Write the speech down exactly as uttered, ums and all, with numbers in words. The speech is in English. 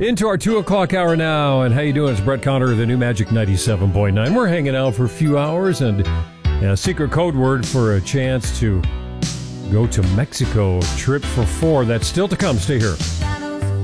Into our two o'clock hour now, and how you doing? It's Brett Conner of the new Magic ninety-seven point nine. We're hanging out for a few hours, and a secret code word for a chance to go to Mexico. Trip for four. That's still to come. Stay here.